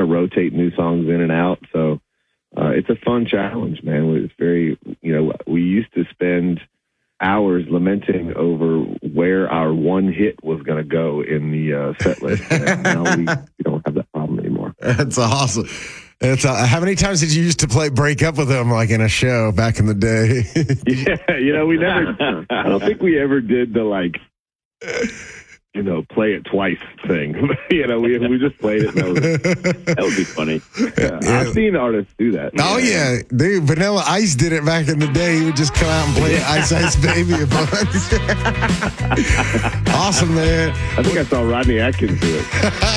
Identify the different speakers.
Speaker 1: rotate new songs in and out. So it's a fun challenge, man. It's very, we used to spend hours lamenting over where our one hit was going to go in the set list. And now we don't have that problem anymore.
Speaker 2: That's awesome. How many times did you used to break up with them like in a show back in the day?
Speaker 1: Yeah, we never, I don't think we ever did the play it twice thing. We just played it. And that would be funny. Yeah. I've seen artists do that.
Speaker 2: Oh, yeah. Dude, Vanilla Ice did it back in the day. He would just come out and play Ice Ice Baby a bunch. Awesome, man.
Speaker 1: I think I saw Rodney Atkins do it.